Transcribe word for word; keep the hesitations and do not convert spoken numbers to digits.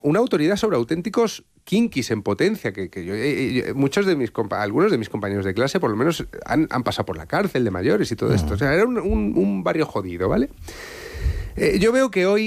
una autoridad sobre auténticos kinkis en potencia, que, que yo, eh, muchos de mis compa- algunos de mis compañeros de clase por lo menos han, han pasado por la cárcel de mayores y todo esto. O sea, era un, un, un barrio jodido, ¿vale? Eh, yo veo que hoy